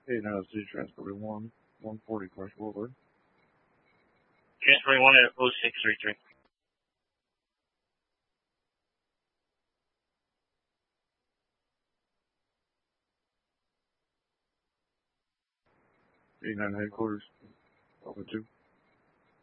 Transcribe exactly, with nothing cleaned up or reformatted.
Hey, now it's Z Transport one, one forty Crush Boulevard. Transport one at oh six three three. eighty-nine headquarters, Alpha two.